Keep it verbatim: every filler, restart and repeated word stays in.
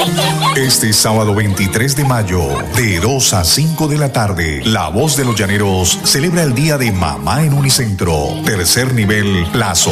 Este sábado veintitrés de mayo, de dos a cinco de la tarde, La Voz de los Llaneros celebra el Día de Mamá en Unicentro. Tercer nivel, Plaza